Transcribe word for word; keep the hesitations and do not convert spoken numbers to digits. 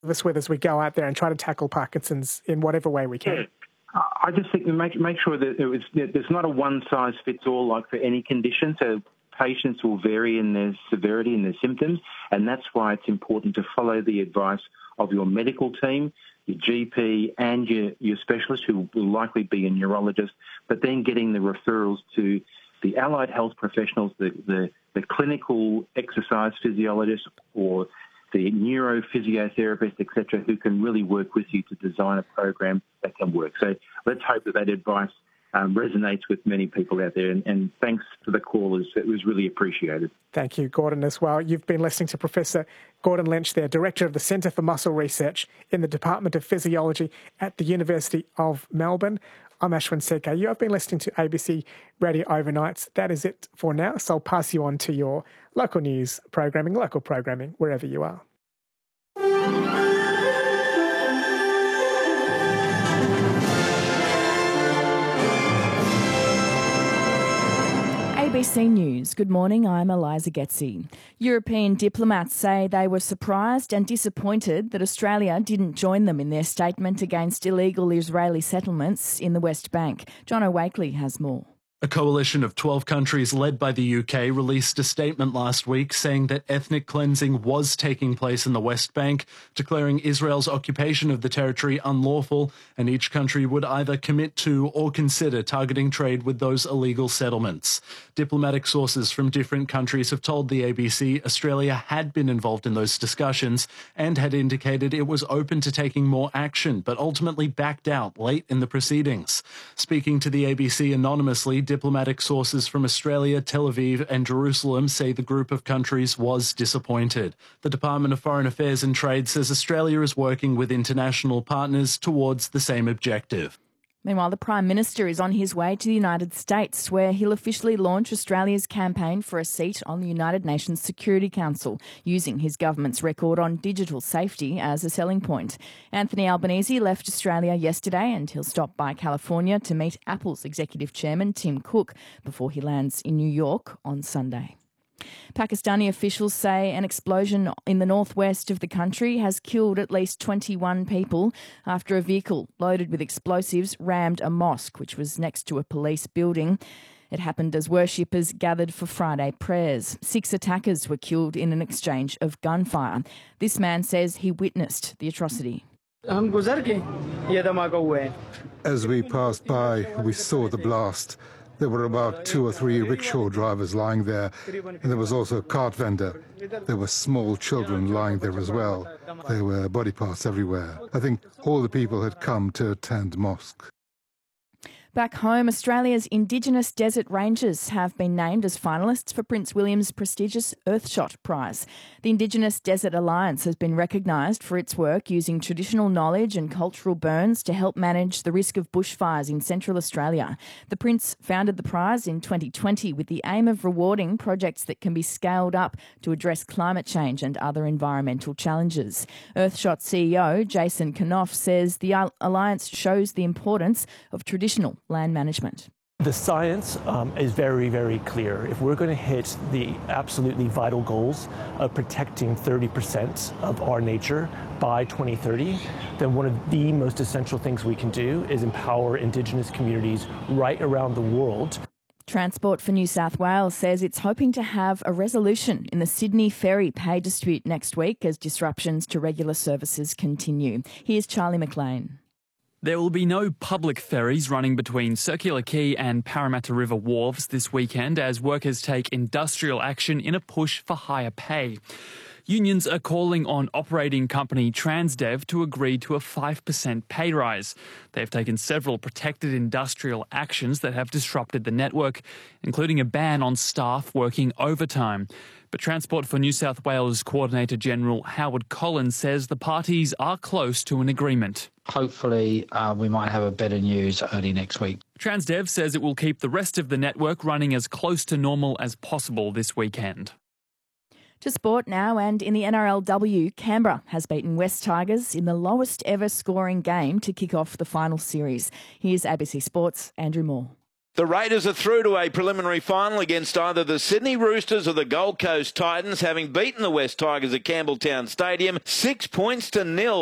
us with as we go out there and try to tackle Parkinson's in whatever way we can? Yeah. I just think make make sure that it was, there's not a one-size-fits-all like for any condition. So patients will vary in their severity and their symptoms, and that's why it's important to follow the advice of your medical team, your G P and your, your specialist, who will likely be a neurologist, but then getting the referrals to the allied health professionals, the, the, the clinical exercise physiologists or the neurophysiotherapist, et cetera, who can really work with you to design a program that can work. So let's hope that that advice um, resonates with many people out there. And, and thanks for the callers. It was really appreciated. Thank you, Gordon, as well. You've been listening to Professor Gordon Lynch there, Director of the Centre for Muscle Research in the Department of Physiology at the University of Melbourne. I'm Ashwin Secker. You have been listening to A B C Radio Overnights. That is it for now. So I'll pass you on to your local news programming, local programming, wherever you are. A B C News. Good morning, I'm Eliza Getzi. European diplomats say they were surprised and disappointed that Australia didn't join them in their statement against illegal Israeli settlements in the West Bank. John O'Wakely has more. A coalition of twelve countries led by the U K released a statement last week saying that ethnic cleansing was taking place in the West Bank, declaring Israel's occupation of the territory unlawful, and each country would either commit to or consider targeting trade with those illegal settlements. Diplomatic sources from different countries have told the A B C Australia had been involved in those discussions and had indicated it was open to taking more action, but ultimately backed out late in the proceedings. Speaking to the A B C anonymously, diplomatic sources from Australia, Tel Aviv and Jerusalem say the group of countries was disappointed. The Department of Foreign Affairs and Trade says Australia is working with international partners towards the same objective. Meanwhile, the Prime Minister is on his way to the United States, where he'll officially launch Australia's campaign for a seat on the United Nations Security Council, using his government's record on digital safety as a selling point. Anthony Albanese left Australia yesterday and he'll stop by California to meet Apple's Executive Chairman Tim Cook before he lands in New York on Sunday. Pakistani officials say an explosion in the northwest of the country has killed at least twenty-one people after a vehicle loaded with explosives rammed a mosque, which was next to a police building. It happened as worshippers gathered for Friday prayers. Six attackers were killed in an exchange of gunfire. This man says he witnessed the atrocity. As we passed by, we saw the blast. There were about two or three rickshaw drivers lying there, and there was also a cart vendor. There were small children lying there as well. There were body parts everywhere. I think all the people had come to attend mosque. Back home, Australia's Indigenous Desert Rangers have been named as finalists for Prince William's prestigious Earthshot Prize. The Indigenous Desert Alliance has been recognised for its work using traditional knowledge and cultural burns to help manage the risk of bushfires in Central Australia. The Prince founded the prize in twenty twenty with the aim of rewarding projects that can be scaled up to address climate change and other environmental challenges. Earthshot C E O Jason Knopf says the alliance shows the importance of traditional land management. The science um, is very, very clear. If we're going to hit the absolutely vital goals of protecting thirty percent of our nature by twenty thirty, then one of the most essential things we can do is empower Indigenous communities right around the world. Transport for New South Wales says it's hoping to have a resolution in the Sydney ferry pay dispute next week as disruptions to regular services continue. Here's Charlie McLean. There will be no public ferries running between Circular Quay and Parramatta River wharves this weekend as workers take industrial action in a push for higher pay. Unions are calling on operating company Transdev to agree to a five percent pay rise. They've taken several protected industrial actions that have disrupted the network, including a ban on staff working overtime. But Transport for New South Wales Coordinator General Howard Collins says the parties are close to an agreement. Hopefully, uh, we might have a better news early next week. Transdev says it will keep the rest of the network running as close to normal as possible this weekend. To sport now, and in the N R L W, Canberra has beaten West Tigers in the lowest ever scoring game to kick off the final series. Here's A B C Sports' Andrew Moore. The Raiders are through to a preliminary final against either the Sydney Roosters or the Gold Coast Titans, having beaten the West Tigers at Campbelltown Stadium six points to nil.